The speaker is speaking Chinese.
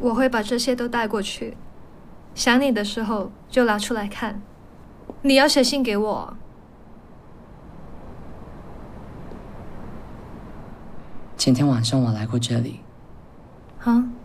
我会把这些都带过去，想你的时候就拿出来看。你要写信给我。 前天晚上我来过这里。 啊？